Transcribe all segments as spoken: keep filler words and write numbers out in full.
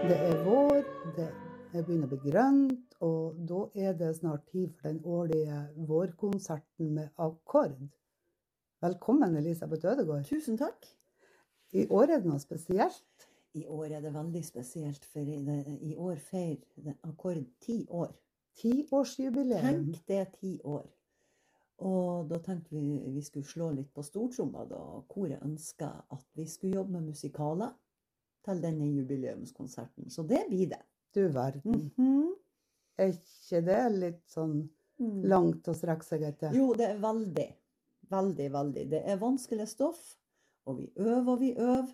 Det er vår, det er begynner å bli grønt, og da er det snart tid for den årlige vårkonserten med akkord. Velkommen, Elisabeth Ødegård. Tusen takk. I år er det noe spesielt. I år er det veldig spesielt, for i, det, i år feirer akkord ti år. Tiårsjubileum. Tenk det ti år. Og da tenkte vi vi skulle slå litt på stortromma da, koret ønsket at vi skulle jobbe med musikaler til denne jubileumskonserten. Så det blir det. Du verden. Mm-hmm. Er ikke det litt sånn langt å strekke seg etter? Jo, det er veldig, veldig, veldig. Det er vanskelig stoff, og vi øver og vi øver.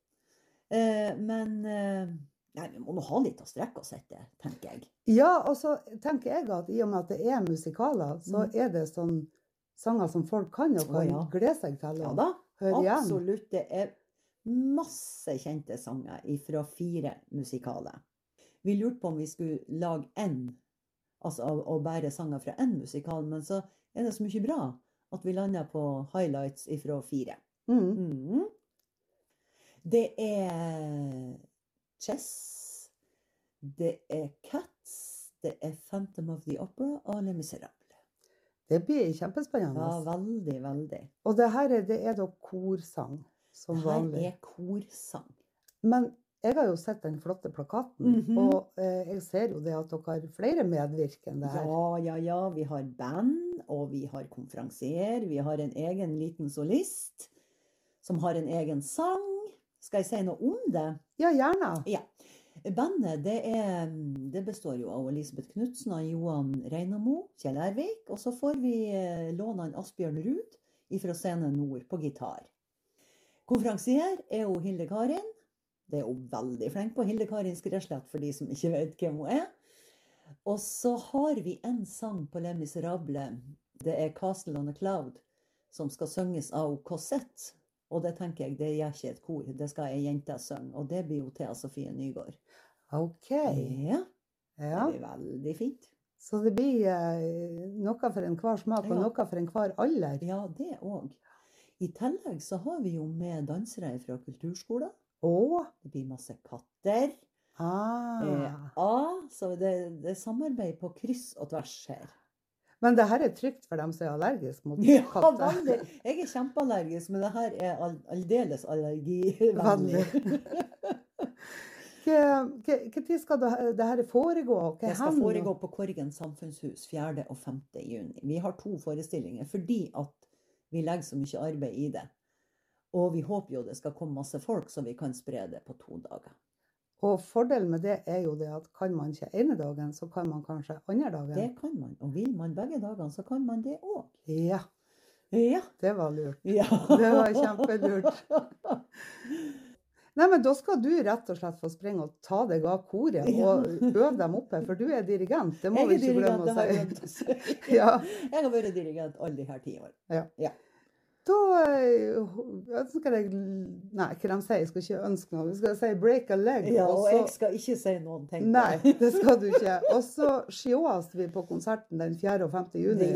Eh, men eh, nei, vi må nå ha litt å strekke oss etter, tenker jeg. Ja, og så tenker jeg at i og med at det er musikaler, så Mm. er det sånn sanger som folk kan og Å, kan ja. glede seg til Ja å da, høre igjen. absolutt. Det er masse kjente sanger fra fire musikaler. Vi lurte på om vi skulle lage en, altså å, å bære sanger fra en musikal, men så er det så mye bra at vi lander på highlights fra fire. Mm. Mhm. Det er Chess, det er Cats, det er Phantom of the Opera og Les Misérables. Det blir kjempespennende. Ja, veldig, veldig. Og det her er, det er da korsang, som Her vanlig. er korsang. Men jeg har jo sett den flotte plakaten, Mhm. og eh, jeg ser jo det at dere har flere medvirkende her. Ja, ja, ja. Vi har band, og vi har konferansier. Vi har en egen liten solist som har en egen sang. Skal jeg si noe om det? Ja, gjerne. Ja. Bandet det, er, det består jo av Elisabeth Knudsen og Johan Reinamo, Kjell Ervik, og så får vi eh, låne en Asbjørn Ruud fra Scene Nord på gitar. Konferansier er jo Hilde Karin. Det er hun veldig flink på. Hilde Karin Skreslett, for de som ikke vet hvem hun er. Og så har vi en sang på Les Misérables. Det er Castle on a Cloud, som skal synges av Cosette. Og det tenker jeg, det gjør ikke et kor. Det skal ei jente synge. Og det blir jo Thea Sofie Nygaard. Ok. Ja, Ja. det blir veldig fint. Så det blir eh, noe for enhver smak, og Ja. noe for enhver alder. Ja, det òg. I tillegg så har vi jo med dansere fra kulturskolen. Å, Det blir masse katter. ah. Eh, ja, så det, det er samarbeid på kryss og tvers her. Men det her er trygt for dem som er allergisk mot Ja, katter. veldig. Jeg er kjempeallergisk, men det her er all, aldeles allergivennlig. Hva tid skal det, det her foregå? Hva Det skal hender? foregå på Korgen samfunnshus fjerde og femte juni. Vi har to forestillinger fordi at vi legger så mye arbeid i det. Og vi håper jo det skal komme masse folk, så vi kan spre det på to dager. Og fordelen med det er jo det at kan man ikke ene dagen, så kan man kanskje andre dagen. Det kan man. Og vil man begge dagene, så kan man det òg. Ja, Ja. det var lurt. Ja. Det var kjempelurt. Nei, men da skal du rett og slett få springe og ta deg av koret og øve dem oppe, for du er dirigent. Det må Jeg vi er ikke dirigent, glemme det har jeg å glemt å si. si. Ja. Jeg har vært dirigent alle de her ti år. Ja. Ja. Da eh, ønsker jeg, nei, ikke de sier, jeg skal ikke ønske noe, vi skal si break a leg. Ja, og og så- jeg skal ikke si noen ting. Nei, det skal du ikke. Og så sjås vi på konserten den fjerde og femte juni.